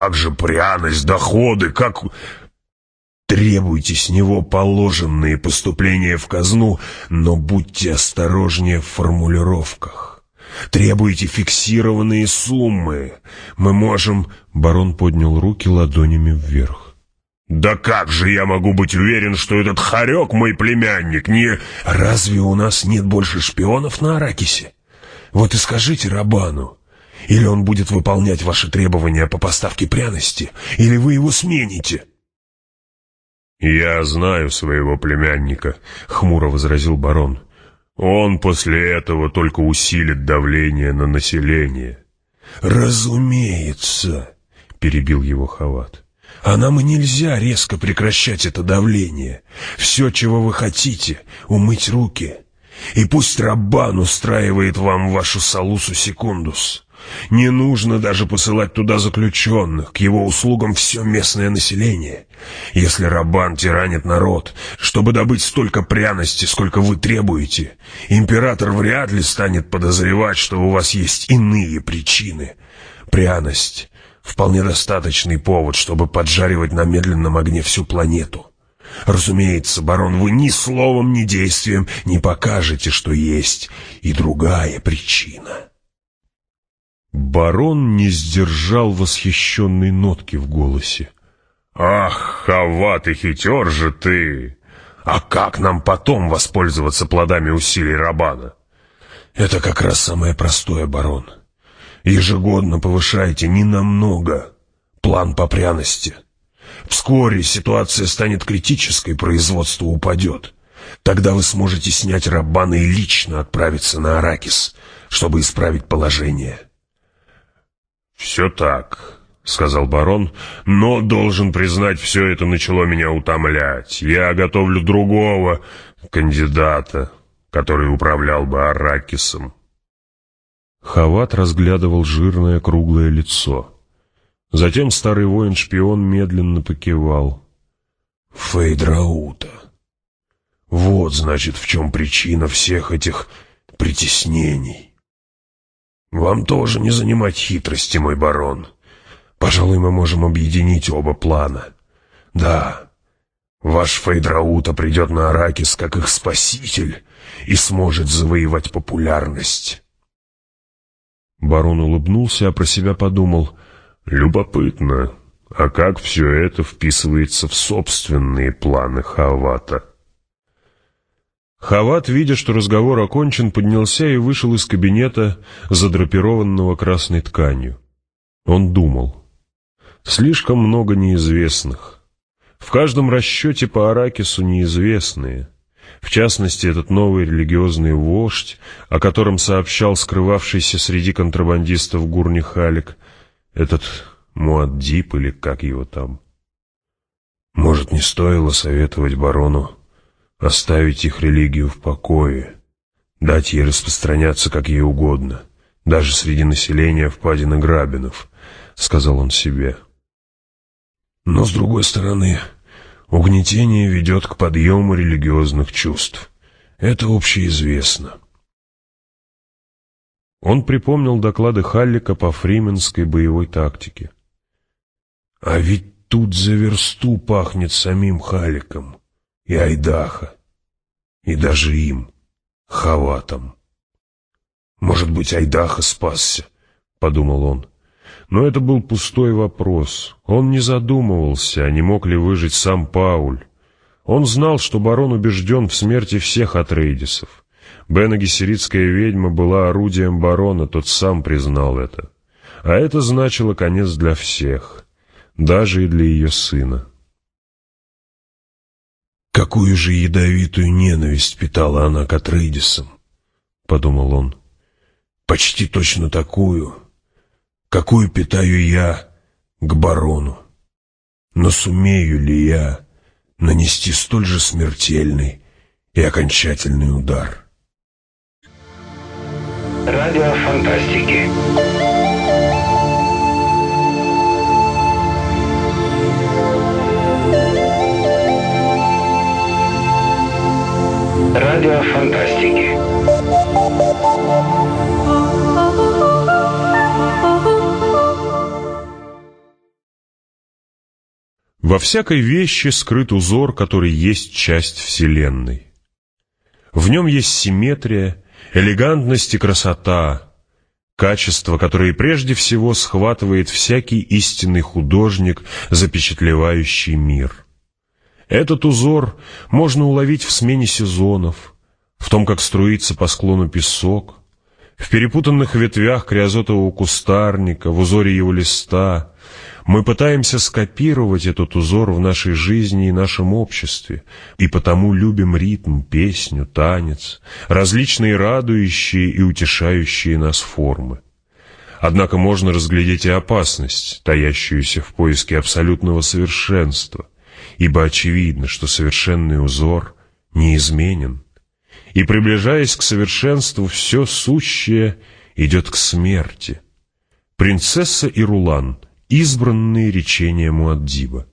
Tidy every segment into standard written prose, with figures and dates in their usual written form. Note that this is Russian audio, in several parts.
Как же пряность, доходы, как... Требуйте с него положенные поступления в казну, но будьте осторожнее в формулировках. Требуйте фиксированные суммы. Мы можем...» Барон поднял руки ладонями вверх. «Да как же я могу быть уверен, что этот хорек, мой племянник, не...» «Разве у нас нет больше шпионов на Аракисе? Вот и скажите Рабану. Или он будет выполнять ваши требования по поставке пряности, или вы его смените». «Я знаю своего племянника», — хмуро возразил барон. «Он после этого только усилит давление на население». «Разумеется», — перебил его Хават. «А нам и нельзя резко прекращать это давление. Все, чего вы хотите, умыть руки. И пусть Раббан устраивает вам вашу салусу секундус. Не нужно даже посылать туда заключенных, к его услугам все местное население. Если Раббан тиранит народ, чтобы добыть столько пряности, сколько вы требуете, император вряд ли станет подозревать, что у вас есть иные причины. Пряность — вполне достаточный повод, чтобы поджаривать на медленном огне всю планету. Разумеется, барон, вы ни словом, ни действием не покажете, что есть и другая причина». Барон не сдержал восхищенной нотки в голосе. «Ах, Хават, и хитер же ты! А как нам потом воспользоваться плодами усилий Раббана?» «Это как раз самое простое, барон. Ежегодно повышайте ненамного план по пряности. Вскоре ситуация станет критической, производство упадет. Тогда вы сможете снять Раббана и лично отправиться на Аракис, чтобы исправить положение». «Все так», — сказал барон, — «но, должен признать, все это начало меня утомлять. Я готовлю другого кандидата, который управлял бы Аракисом». Хават разглядывал жирное круглое лицо. Затем старый воин-шпион медленно покивал. «Фейдраута. Вот, значит, в чем причина всех этих притеснений. Вам тоже не занимать хитрости, мой барон. Пожалуй, мы можем объединить оба плана. Да, ваш Фейдраута придет на Аракис как их спаситель и сможет завоевать популярность». Барон улыбнулся, а про себя подумал: «Любопытно, а как все это вписывается в собственные планы Хавата?» Хават, видя, что разговор окончен, поднялся и вышел из кабинета, задрапированного красной тканью. Он думал. Слишком много неизвестных. В каждом расчете по Аракису неизвестные. В частности, этот новый религиозный вождь, о котором сообщал скрывавшийся среди контрабандистов Гурни Халик, этот Муаддиб или как его там. Может, не стоило советовать барону оставить их религию в покое, дать ей распространяться как ей угодно, даже среди населения впадины Грабинов, — сказал он себе. Но, с другой стороны, угнетение ведет к подъему религиозных чувств. Это общеизвестно. Он припомнил доклады Халлика по фрименской боевой тактике. А ведь тут за версту пахнет самим Халликом и Айдаха, и даже им, Хаватом. «Может быть, Айдаха спасся», — подумал он. Но это был пустой вопрос. Он не задумывался, а не мог ли выжить сам Пауль. Он знал, что барон убежден в смерти всех Атрейдисов. Бена Гессеритская ведьма была орудием барона, тот сам признал это. А это значило конец для всех, даже и для ее сына. «Какую же ядовитую ненависть питала она к Атрейдисам», — подумал он. «Почти точно такую, какую питаю я к барону. Но сумею ли я нанести столь же смертельный и окончательный удар?» Радио фантастики. Радио фантастики. Во всякой вещи скрыт узор, который есть часть Вселенной. В нем есть симметрия, элегантность и красота, качества, которые прежде всего схватывает всякий истинный художник, запечатлевающий мир. Этот узор можно уловить в смене сезонов, в том, как струится по склону песок, в перепутанных ветвях криозотового кустарника, в узоре его листа. Мы пытаемся скопировать этот узор в нашей жизни и нашем обществе, и потому любим ритм, песню, танец, различные радующие и утешающие нас формы. Однако можно разглядеть и опасность, таящуюся в поиске абсолютного совершенства, ибо очевидно, что совершенный узор неизменен, и, приближаясь к совершенству, все сущее идет к смерти. Принцесса и Рулан — избранные речения Муаддиба.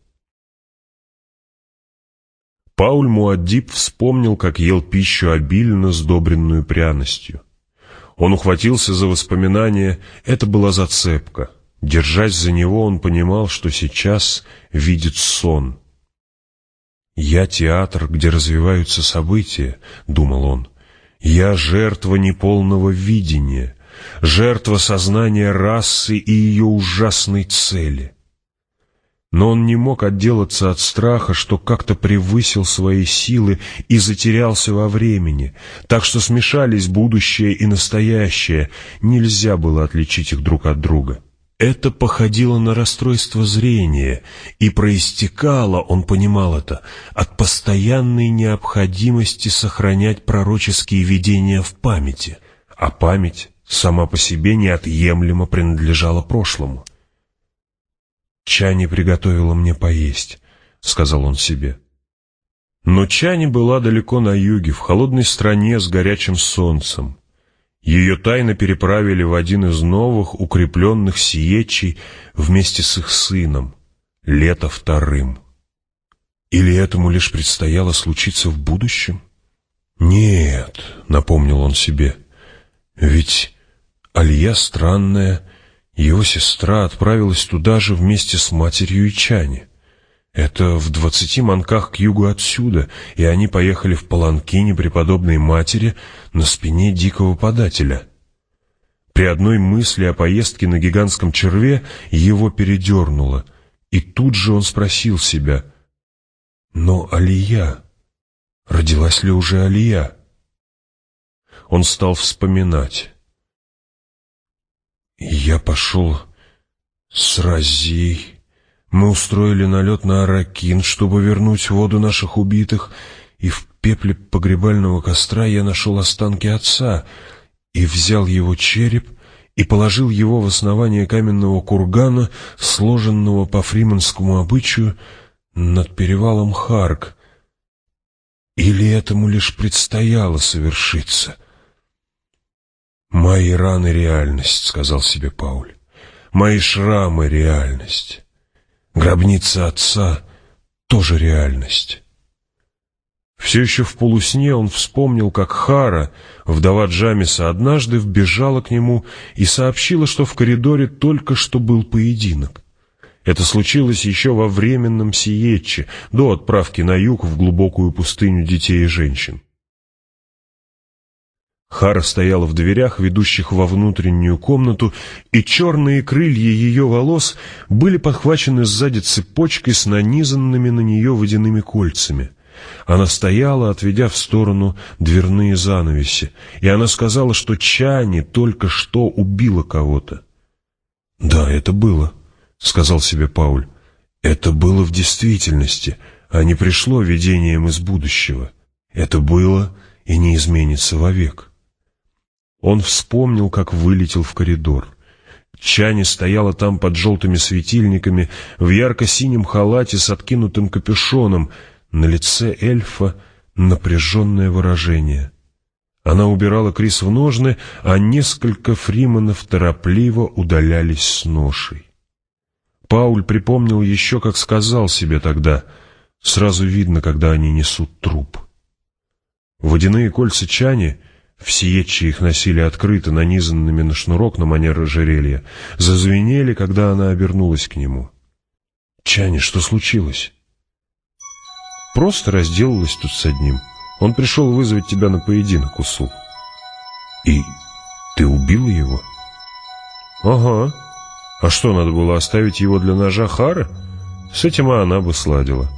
Пауль Муаддиб вспомнил, как ел пищу обильно сдобренную пряностью. Он ухватился за воспоминание, это была зацепка. Держась за него, он понимал, что сейчас видит сон. «Я театр, где развиваются события», — думал он. «Я жертва неполного видения, жертва сознания расы и ее ужасной цели». Но он не мог отделаться от страха, что как-то превысил свои силы и затерялся во времени, так что смешались будущее и настоящее, нельзя было отличить их друг от друга. Это походило на расстройство зрения, и проистекало, он понимал это, от постоянной необходимости сохранять пророческие видения в памяти, а память сама по себе неотъемлемо принадлежала прошлому. «Чани приготовила мне поесть», — сказал он себе. Но Чани была далеко на юге, в холодной стране с горячим солнцем. Ее тайно переправили в один из новых укрепленных сиечей вместе с их сыном, Лето вторым. Или этому лишь предстояло случиться в будущем? «Нет», — напомнил он себе, — «ведь Алия странная, его сестра отправилась туда же вместе с матерью и Чани. Это в 20 манках к югу отсюда, и они поехали в паланкине преподобной матери на спине дикого подателя». При одной мысли о поездке на гигантском черве его передернуло, и тут же он спросил себя: «Но Алия? Родилась ли уже Алия?» Он стал вспоминать. «Я пошел с Разией. Мы устроили налет на Аракин, чтобы вернуть воду наших убитых, и в пепле погребального костра я нашел останки отца и взял его череп и положил его в основание каменного кургана, сложенного по фриманскому обычаю над перевалом Харк. Или этому лишь предстояло совершиться?» «Мои раны — реальность», — сказал себе Пауль. «Мои шрамы — реальность. Гробница отца — тоже реальность». Все еще в полусне он вспомнил, как Хара, вдова Джамиса, однажды вбежала к нему и сообщила, что в коридоре только что был поединок. Это случилось еще во временном Сиетче, до отправки на юг в глубокую пустыню детей и женщин. Хара стояла в дверях, ведущих во внутреннюю комнату, и черные крылья ее волос были подхвачены сзади цепочкой с нанизанными на нее водяными кольцами. Она стояла, отведя в сторону дверные занавеси, и она сказала, что Чани только что убила кого-то. «Да, это было», — сказал себе Пауль. «Это было в действительности, а не пришло видением из будущего. Это было и не изменится вовек». Он вспомнил, как вылетел в коридор. Чани стояла там под желтыми светильниками, в ярко-синем халате с откинутым капюшоном. На лице эльфа напряженное выражение. Она убирала Крис в ножны, а несколько фриманов торопливо удалялись с ношей. Пауль припомнил еще, как сказал себе тогда: «Сразу видно, когда они несут труп». Водяные кольца Чани, в Сиетче их носили открыто, нанизанными на шнурок на манер ожерелья, зазвенели, когда она обернулась к нему. Чани, что случилось? Просто разделалась тут с одним. Он пришел вызвать тебя на поединок, Усул. И ты убила его? Ага. А что, надо было оставить его для ножа Хары? С этим она бы сладила.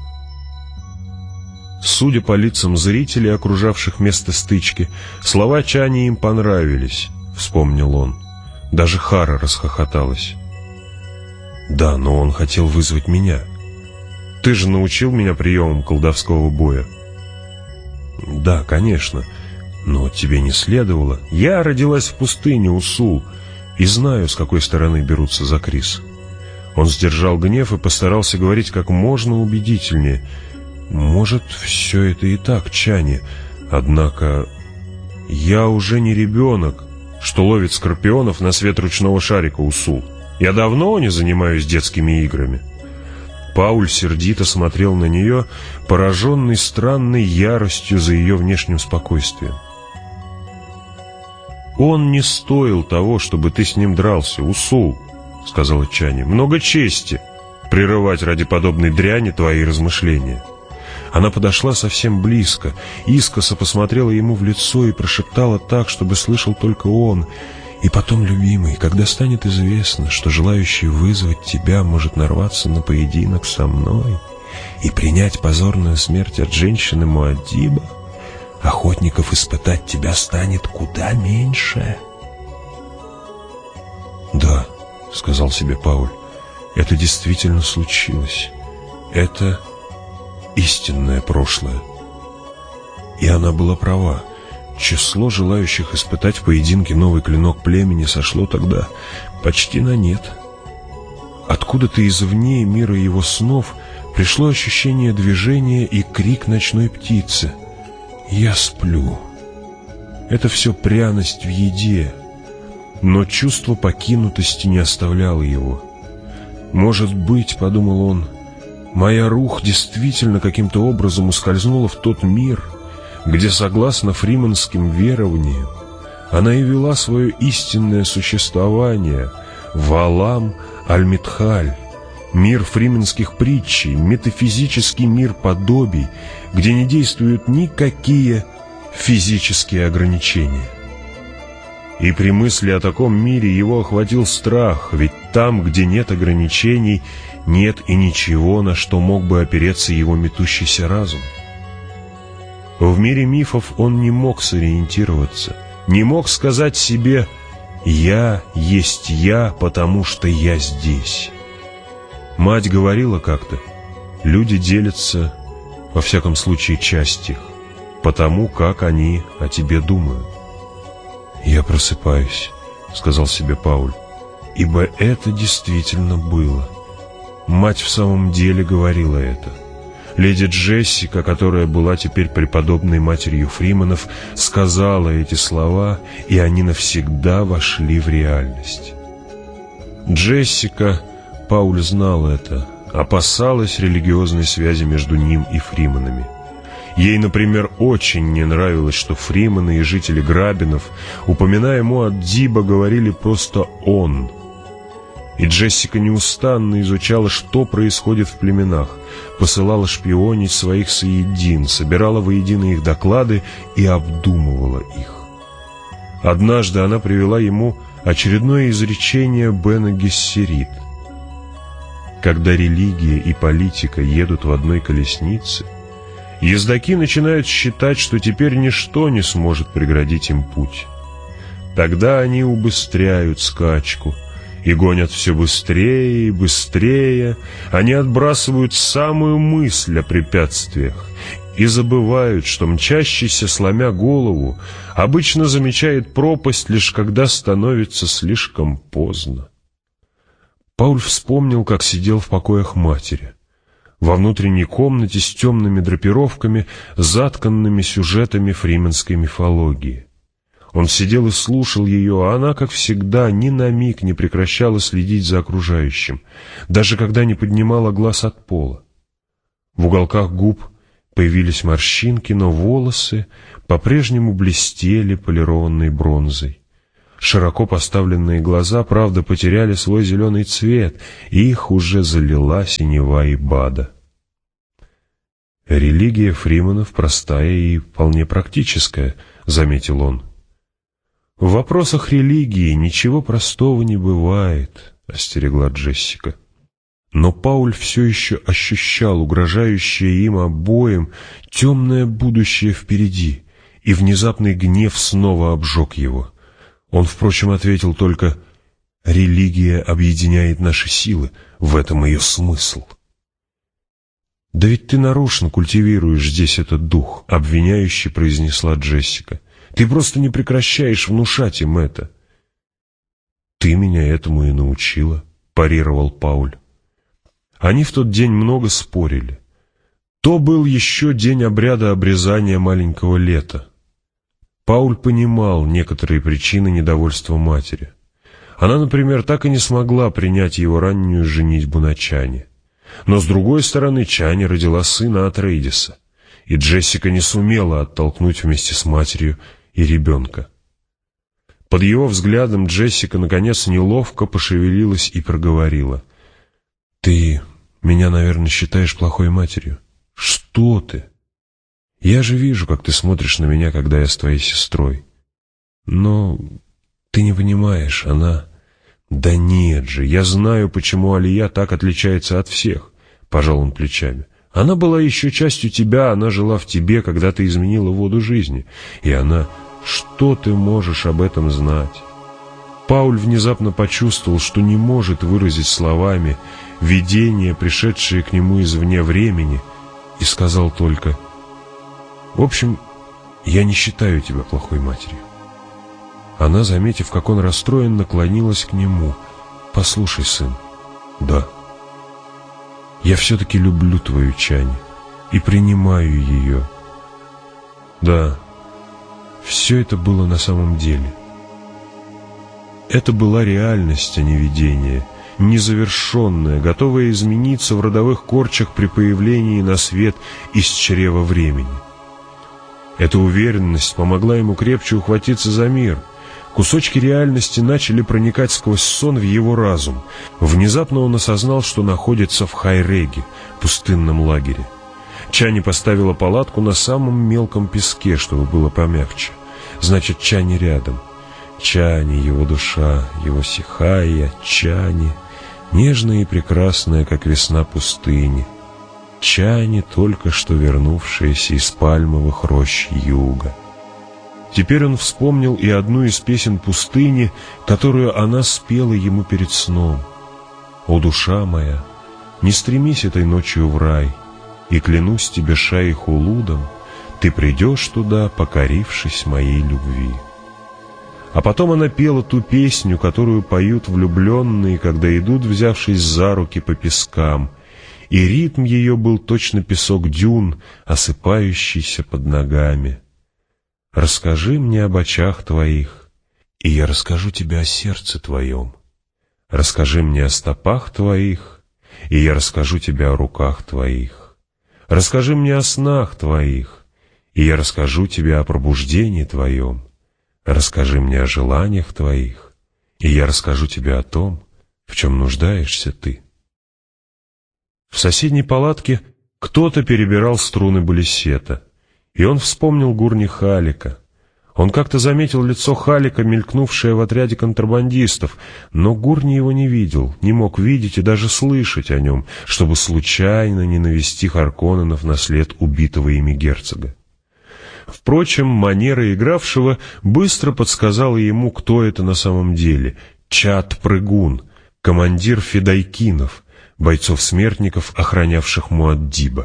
Судя по лицам зрителей, окружавших место стычки, слова Чани им понравились, вспомнил он. Даже Хара расхохоталась. Да, но он хотел вызвать меня. Ты же научил меня приемам колдовского боя. Да, конечно, но тебе не следовало. Я родилась в пустыне, Усул, и знаю, с какой стороны берутся за Крис. Он сдержал гнев и постарался говорить как можно убедительнее. Может, все это и так, Чани, однако я уже не ребенок, что ловит скорпионов на свет ручного шарика, Усул. Я давно не занимаюсь детскими играми. Пауль сердито смотрел на нее, пораженный странной яростью за ее внешним спокойствием. «Он не стоил того, чтобы ты с ним дрался, Усул», — сказала Чани. «Много чести прерывать ради подобной дряни твои размышления». Она подошла совсем близко, искоса посмотрела ему в лицо и прошептала так, чтобы слышал только он. «И потом, любимый, когда станет известно, что желающий вызвать тебя может нарваться на поединок со мной и принять позорную смерть от женщины Муаддиба, охотников испытать тебя станет куда меньше». «Да», — сказал себе Пауль, — «это действительно случилось. Это истинное прошлое». И она была права. Число желающих испытать в поединке новый клинок племени сошло тогда почти на нет. Откуда-то извне мира его снов пришло ощущение движения и крик ночной птицы. «Я сплю». Это все пряность в еде, но чувство покинутости не оставляло его. «Может быть, — подумал он, — моя рух действительно каким-то образом ускользнула в тот мир, где, согласно фриманским верованиям, она и вела свое истинное существование в Алам-аль-Митхаль, мир фрименских притчей, метафизический мир подобий, где не действуют никакие физические ограничения». И при мысли о таком мире его охватил страх, ведь там, где нет ограничений, нет и ничего, на что мог бы опереться его метущийся разум. В мире мифов он не мог сориентироваться, не мог сказать себе «я есть я, потому что я здесь». Мать говорила как-то: люди делятся, во всяком случае часть их, потому как они о тебе думают. «Я просыпаюсь», — сказал себе Пауль, — ибо это действительно было. Мать в самом деле говорила это. Леди Джессика, которая была теперь преподобной матерью Фриманов, сказала эти слова, и они навсегда вошли в реальность. Джессика, Пауль знал это, опасалась религиозной связи между ним и Фриманами. Ей, например, очень не нравилось, что Фриманы и жители Грабинов, упоминая Муаддиба, говорили просто «он». И Джессика неустанно изучала, что происходит в племенах, посылала шпионить своих соедин, собирала воедино их доклады и обдумывала их. Однажды она привела ему очередное изречение Бена Гессерит. Когда религия и политика едут в одной колеснице, ездаки начинают считать, что теперь ничто не сможет преградить им путь. Тогда они убыстряют скачку и гонят все быстрее и быстрее. Они отбрасывают самую мысль о препятствиях и забывают, что мчащийся, сломя голову, обычно замечает пропасть лишь когда становится слишком поздно. Пауль вспомнил, как сидел в покоях матери, во внутренней комнате с темными драпировками, затканными сюжетами фрименской мифологии. Он сидел и слушал ее, а она, как всегда, ни на миг не прекращала следить за окружающим, даже когда не поднимала глаз от пола. В уголках губ появились морщинки, но волосы по-прежнему блестели полированной бронзой. Широко поставленные глаза, правда, потеряли свой зеленый цвет, и их уже залила синева Ибада. «Религия Фриманов простая и вполне практическая», — заметил он. «В вопросах религии ничего простого не бывает», — остерегла Джессика. Но Пауль все еще ощущал угрожающее им обоим темное будущее впереди, и внезапный гнев снова обжег его. Он, впрочем, ответил только: «Религия объединяет наши силы, в этом ее смысл». «Да ведь ты нарочно культивируешь здесь этот дух», — обвиняюще произнесла Джессика. «Ты просто не прекращаешь внушать им это». «Ты меня этому и научила», — парировал Пауль. Они в тот день много спорили. То был еще день обряда обрезания маленького Лета. Пауль понимал некоторые причины недовольства матери. Она, например, так и не смогла принять его раннюю женитьбу на Чане. Но, с другой стороны, Чане родила сына от Рейдиса, и Джессика не сумела оттолкнуть вместе с матерью и ребенка. Под его взглядом Джессика, наконец, неловко пошевелилась и проговорила: «Ты меня, наверное, считаешь плохой матерью?» «Что ты? Я же вижу, как ты смотришь на меня, когда я с твоей сестрой. Но ты не понимаешь, она...» «Да нет же, я знаю, почему Алия так отличается от всех», — пожал он плечами. «Она была еще частью тебя, она жила в тебе, когда ты изменила воду жизни. И она... Что ты можешь об этом знать?» Пауль внезапно почувствовал, что не может выразить словами видение, пришедшее к нему извне времени, и сказал только: «В общем, я не считаю тебя плохой матерью». Она, заметив, как он расстроен, наклонилась к нему. «Послушай, сын». «Да». «Я все-таки люблю твою Чани и принимаю ее». «Да, все это было на самом деле». Это была реальность, а не видение, незавершенная, готовая измениться в родовых корчах при появлении на свет из чрева времени. Эта уверенность помогла ему крепче ухватиться за мир. Кусочки реальности начали проникать сквозь сон в его разум. Внезапно он осознал, что находится в Хайреге, пустынном лагере. Чани поставила палатку на самом мелком песке, чтобы было помягче. Значит, Чани рядом. Чани, его душа, его сихая, Чани, нежная и прекрасная, как весна пустыни. Чани, только что вернувшаяся из пальмовых рощ юга. Теперь он вспомнил и одну из песен пустыни, которую она спела ему перед сном. «О, душа моя, не стремись этой ночью в рай, и клянусь тебе шайх-улудом, ты придешь туда, покорившись моей любви». А потом она пела ту песню, которую поют влюбленные, когда идут, взявшись за руки по пескам, и ритм ее был точно песок дюн, осыпающийся под ногами. «Расскажи мне об очах твоих, и я расскажу тебе о сердце твоем. Расскажи мне о стопах твоих, и я расскажу тебе о руках твоих. Расскажи мне о снах твоих, и я расскажу тебе о пробуждении твоем. Расскажи мне о желаниях твоих, и я расскажу тебе о том, в чем нуждаешься ты». В соседней палатке кто-то перебирал струны балисета, и он вспомнил Гурни Халика. Он как-то заметил лицо Халика, мелькнувшее в отряде контрабандистов, но Гурни его не видел, не мог видеть и даже слышать о нем, чтобы случайно не навести Харконненов на след убитого ими герцога. Впрочем, манера игравшего быстро подсказала ему, кто это на самом деле. Чад-прыгун, командир федайкинов, бойцов-смертников, охранявших Муаддиба.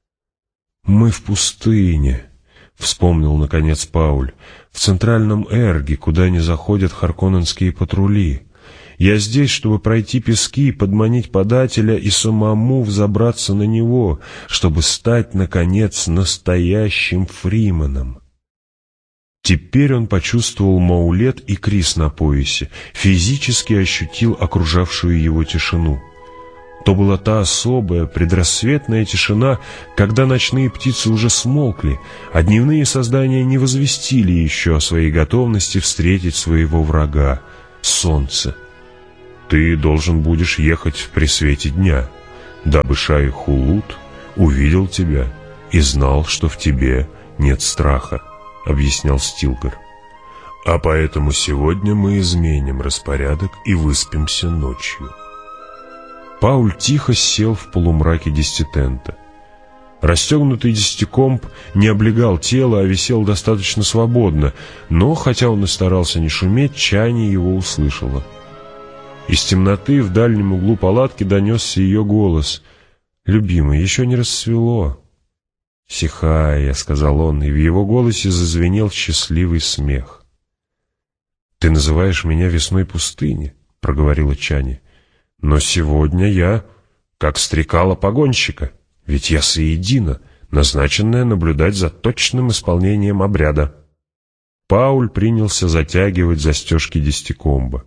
«Мы в пустыне», — вспомнил, наконец, Пауль, — «в центральном Эрге, куда не заходят харконненские патрули. Я здесь, чтобы пройти пески, подманить подателя и самому взобраться на него, чтобы стать, наконец, настоящим Фриманом». Теперь он почувствовал Маулет и Крис на поясе, физически ощутил окружавшую его тишину. То была та особая предрассветная тишина, когда ночные птицы уже смолкли, а дневные создания не возвестили еще о своей готовности встретить своего врага — солнце. Ты должен будешь ехать при свете дня, дабы Шай-Hulud увидел тебя и знал, что в тебе нет страха, — объяснял Стилгар. А поэтому сегодня мы изменим распорядок и выспимся ночью. Пауль тихо сел в полумраке десятитента. Расстегнутый десятикомб не облегал тело, а висел достаточно свободно, но, хотя он и старался не шуметь, Чани его услышала. Из темноты в дальнем углу палатки донесся ее голос. «Любимый, еще не рассвело». «Сихая», — сказал он, и в его голосе зазвенел счастливый смех. «Ты называешь меня весной пустыни», — проговорила Чани. «Но сегодня я как стрекала погонщика, ведь я Саидина, назначенная наблюдать за точным исполнением обряда». Пауль принялся затягивать застежки десятикомба.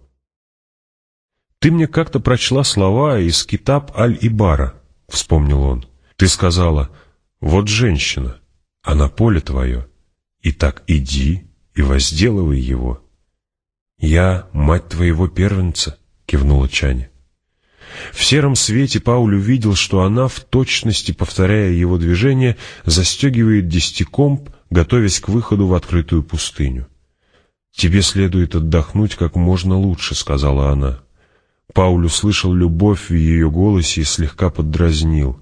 «Ты мне как-то прочла слова из Китаб Аль-Ибара», — вспомнил он. «Ты сказала: вот женщина, она поле твое, и так иди и возделывай его». «Я мать твоего первенца», — кивнула Чани. В сером свете Пауль увидел, что она, в точности повторяя его движение, застегивает десятикомб, готовясь к выходу в открытую пустыню. «Тебе следует отдохнуть как можно лучше», — сказала она. Пауль услышал любовь в ее голосе и слегка поддразнил.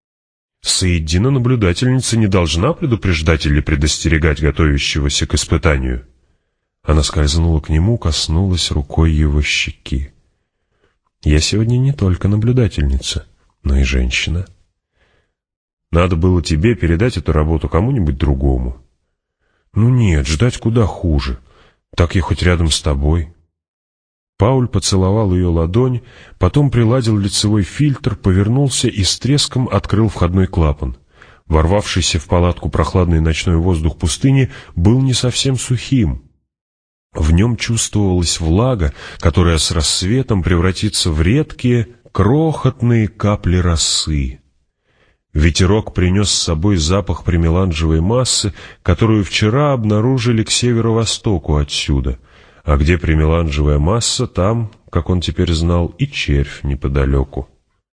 «Саидина-наблюдательница не должна предупреждать или предостерегать готовящегося к испытанию». Она скользнула к нему, коснулась рукой его щеки. «Я сегодня не только наблюдательница, но и женщина. Надо было тебе передать эту работу кому-нибудь другому». «Ну нет, ждать куда хуже. Так я хоть рядом с тобой». Пауль поцеловал ее ладонь, потом приладил лицевой фильтр, повернулся и с треском открыл входной клапан. Ворвавшийся в палатку прохладный ночной воздух пустыни был не совсем сухим. В нем чувствовалась влага, которая с рассветом превратится в редкие, крохотные капли росы. Ветерок принес с собой запах премеланжевой массы, которую вчера обнаружили к северо-востоку отсюда. А где премеланжевая масса, там, как он теперь знал, и червь неподалеку.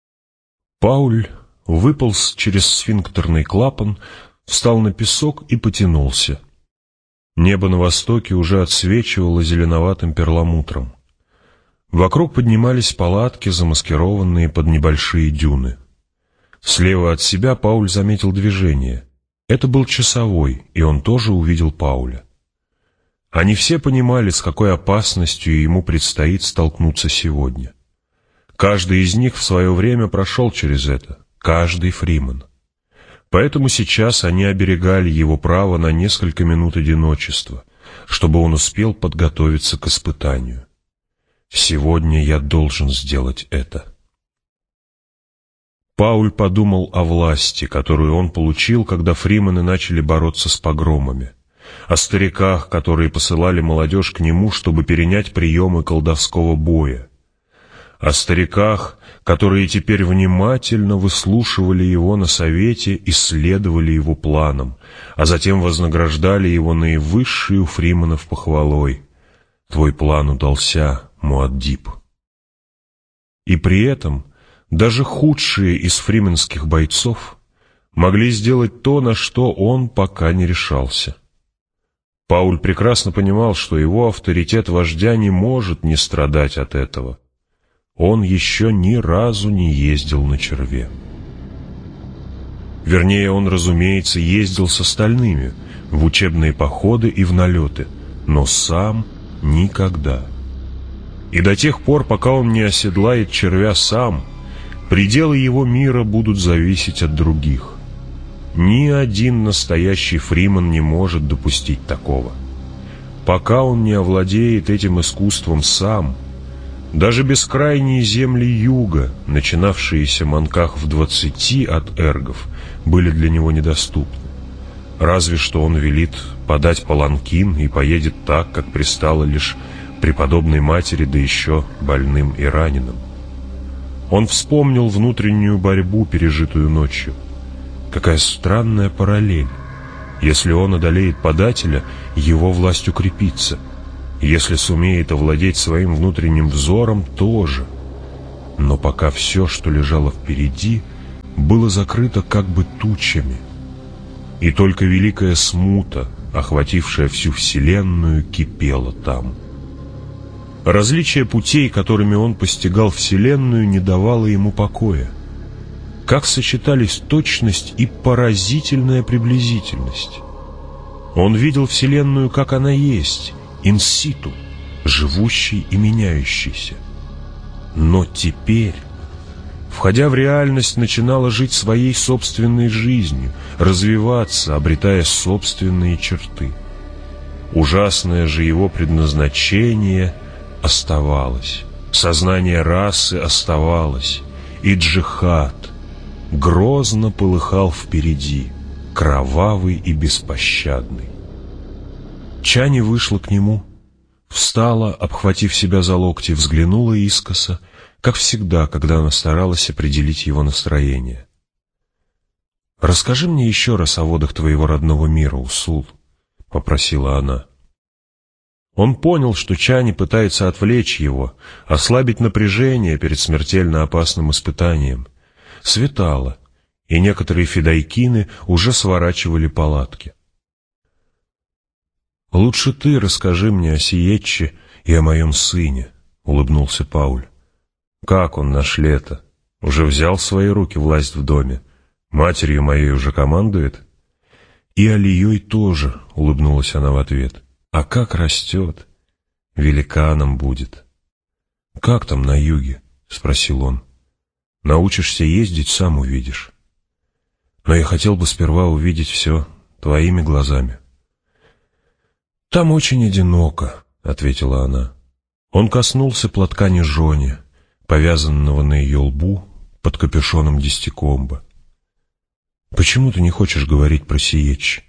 Пауль выполз через сфинктерный клапан, встал на песок и потянулся. Небо на востоке уже отсвечивало зеленоватым перламутром. Вокруг поднимались палатки, замаскированные под небольшие дюны. Слева от себя Пауль заметил движение. Это был часовой, и он тоже увидел Пауля. Они все понимали, с какой опасностью ему предстоит столкнуться сегодня. Каждый из них в свое время прошел через это, каждый фриман. Поэтому сейчас они оберегали его право на несколько минут одиночества, чтобы он успел подготовиться к испытанию. «Сегодня я должен сделать это». Пауль подумал о власти, которую он получил, когда фримены начали бороться с погромами, о стариках, которые посылали молодежь к нему, чтобы перенять приемы колдовского боя, о стариках, которые теперь внимательно выслушивали его на совете и следовали его планам, а затем вознаграждали его наивысшей у фриманов похвалой: «Твой план удался, Муаддиб». И при этом даже худшие из фрименских бойцов могли сделать то, на что он пока не решался. Пауль прекрасно понимал, что его авторитет вождя не может не страдать от этого. Он еще ни разу не ездил на черве. Вернее, он, разумеется, ездил с остальными в учебные походы и в налеты, но сам никогда. И до тех пор, пока он не оседлает червя сам, пределы его мира будут зависеть от других. Ни один настоящий фриман не может допустить такого. Пока он не овладеет этим искусством сам, даже бескрайние земли юга, начинавшиеся манках в 20 от эргов, были для него недоступны. Разве что он велит подать паланкин и поедет так, как пристало лишь преподобной матери, да еще больным и раненым. Он вспомнил внутреннюю борьбу, пережитую ночью. Какая странная параллель. Если он одолеет подателя, его власть укрепится. Если сумеет овладеть своим внутренним взором, тоже. Но пока все, что лежало впереди, было закрыто как бы тучами. И только великая смута, охватившая всю вселенную, кипела там. Различие путей, которыми он постигал вселенную, не давало ему покоя. Как сочетались точность и поразительная приблизительность. Он видел вселенную, как она есть, инситу, живущей и меняющейся. Но теперь, входя в реальность, начинала жить своей собственной жизнью, развиваться, обретая собственные черты. Ужасное же его предназначение оставалось, сознание расы оставалось, и джихад грозно полыхал впереди, кровавый и беспощадный. Чани вышла к нему, встала, обхватив себя за локти, взглянула искоса, как всегда, когда она старалась определить его настроение. «Расскажи мне еще раз о водах твоего родного мира, Усул», — попросила она. Он понял, что Чани пытается отвлечь его, ослабить напряжение перед смертельно опасным испытанием. Светало, и некоторые фидайкины уже сворачивали палатки. «Лучше ты расскажи мне о Сиетче и о моем сыне», — улыбнулся Пауль. «Как он, наш Лето? Уже взял в свои руки власть в доме? Матерью моей уже командует?» «И Алией тоже», — улыбнулась она в ответ. «А как растет? Великаном будет». «Как там на юге?» — спросил он. «Научишься ездить, сам увидишь. Но я хотел бы сперва увидеть все твоими глазами». «Там очень одиноко», — ответила она. Он коснулся платка Нежони, повязанного на ее лбу под капюшоном десятикомба. «Почему ты не хочешь говорить про Сиетч?»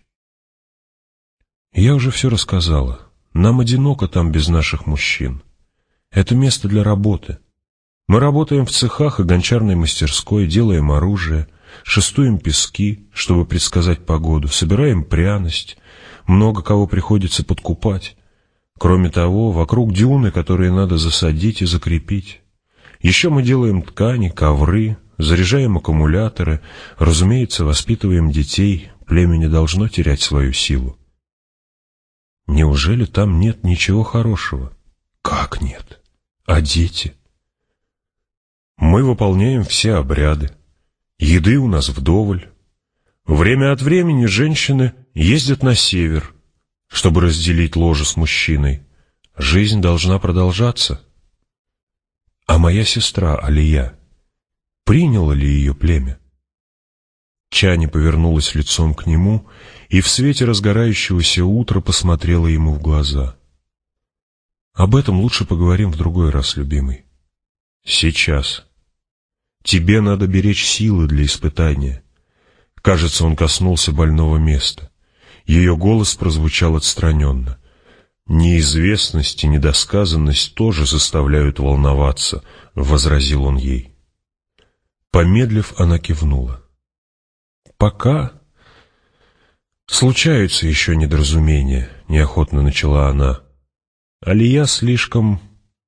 «Я уже все рассказала. Нам одиноко там без наших мужчин. Это место для работы. Мы работаем в цехах и гончарной мастерской, делаем оружие, шестуем пески, чтобы предсказать погоду, собираем пряность, много кого приходится подкупать. Кроме того, вокруг дюны, которые надо засадить и закрепить. Еще мы делаем ткани, ковры, заряжаем аккумуляторы, разумеется, воспитываем детей, племя не должно терять свою силу». «Неужели там нет ничего хорошего?» «Как нет? А дети?» «Мы выполняем все обряды. Еды у нас вдоволь. Время от времени женщины ездят на север, чтобы разделить ложе с мужчиной. Жизнь должна продолжаться». «А моя сестра Алия, приняла ли ее племя?» Чани повернулась лицом к нему и в свете разгорающегося утра посмотрела ему в глаза. «Об этом лучше поговорим в другой раз, любимый. Сейчас. Тебе надо беречь силы для испытания». Кажется, он коснулся больного места. Ее голос прозвучал отстраненно. «Неизвестность и недосказанность тоже заставляют волноваться», — возразил он ей. Помедлив, она кивнула. «Пока случаются еще недоразумения», — неохотно начала она. «Алия слишком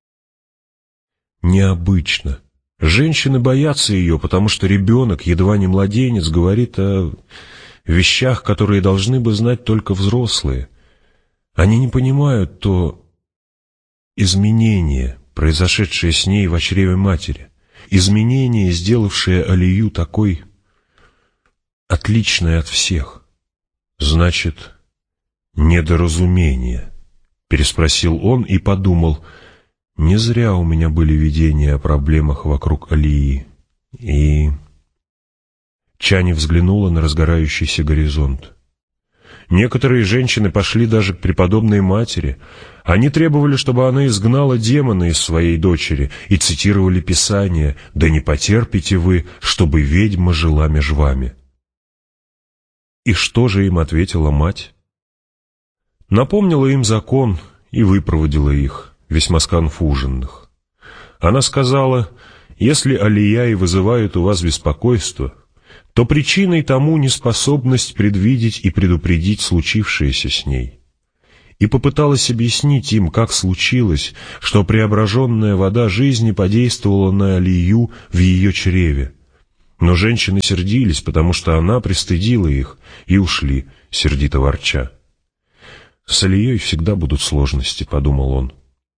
необычна. Женщины боятся ее, потому что ребенок, едва не младенец, говорит о вещах, которые должны бы знать только взрослые. Они не понимают то изменение, произошедшее с ней в чреве матери, изменение, сделавшее Алию такой отличной от всех». «Значит, недоразумение», — переспросил он и подумал, не зря у меня были видения о проблемах вокруг Алии. И Чани взглянула на разгорающийся горизонт. Некоторые женщины пошли даже к преподобной матери. Они требовали, чтобы она изгнала демона из своей дочери, и цитировали Писание: «Да не потерпите вы, чтобы ведьма жила меж вами». И что же им ответила мать? Напомнила им закон и выпроводила их, весьма сконфуженных. Она сказала: Если алия и вызывает у вас беспокойство, то причиной тому неспособность предвидеть и предупредить случившееся с ней. И попыталась объяснить им, как случилось, что преображенная вода жизни подействовала на алию в ее чреве. Но женщины сердились, потому что она пристыдила их, и ушли, сердито ворча. «С алией всегда будут сложности», — подумал он.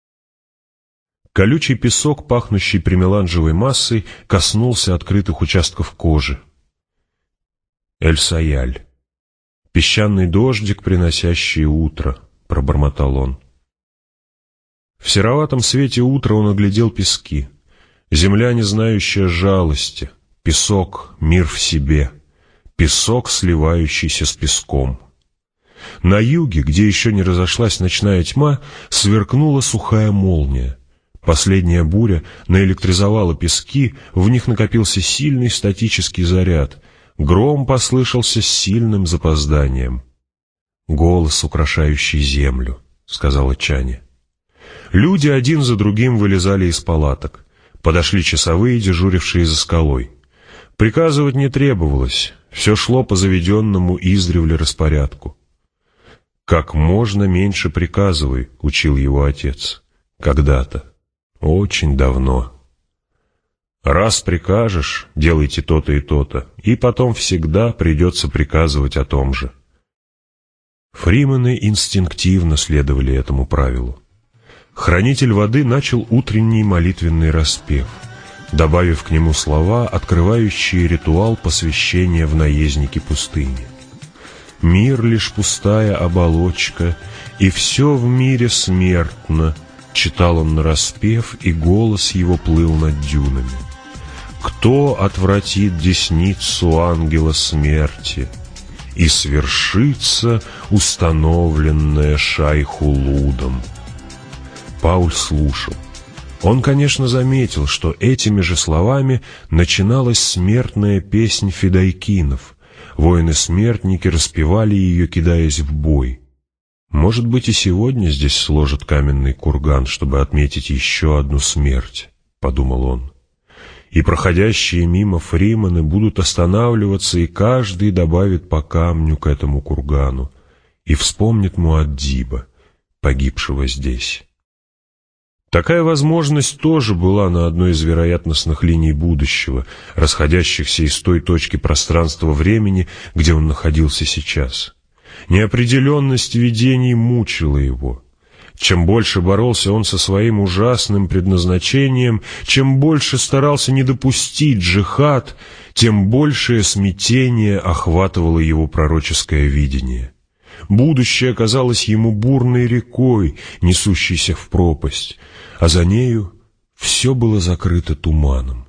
Колючий песок, пахнущий премеланжевой массой, коснулся открытых участков кожи. «Эль-Саяль. Песчаный дождик, приносящий утро», — пробормотал он. В сероватом свете утра он оглядел пески. Земля, не знающая жалости. Песок — мир в себе. Песок, сливающийся с песком. На юге, где еще не разошлась ночная тьма, сверкнула сухая молния. Последняя буря наэлектризовала пески, в них накопился сильный статический заряд. Гром послышался с сильным запозданием. «Голос, украшающий землю», — сказала Чани. Люди один за другим вылезали из палаток. Подошли часовые, дежурившие за скалой. Приказывать не требовалось, все шло по заведенному издревле распорядку. «Как можно меньше приказывай», — учил его отец. Когда-то. Очень давно. Раз прикажешь, делайте то-то и то-то, и потом всегда придется приказывать о том же. Фримены инстинктивно следовали этому правилу. Хранитель воды начал утренний молитвенный распев, добавив к нему слова, открывающие ритуал посвящения в наездники пустыни. «Мир лишь пустая оболочка, и все в мире смертно», — читал он нараспев, и голос его плыл над дюнами. «Кто отвратит десницу ангела смерти? И свершится установленное шайху Лудом». Пауль слушал. Он, конечно, заметил, что этими же словами начиналась смертная песнь фидайкинов. Воины-смертники распевали ее, кидаясь в бой. Может быть, и сегодня здесь сложат каменный курган, чтобы отметить еще одну смерть, — подумал он. И проходящие мимо фримены будут останавливаться, и каждый добавит по камню к этому кургану и вспомнит Муаддиба, погибшего здесь. Такая возможность тоже была на одной из вероятностных линий будущего, расходящихся из той точки пространства-времени, где он находился сейчас. Неопределенность видений мучила его. Чем больше боролся он со своим ужасным предназначением, чем больше старался не допустить джихад, тем большее смятение охватывало его пророческое видение. Будущее казалось ему бурной рекой, несущейся в пропасть, а за нею все было закрыто туманом.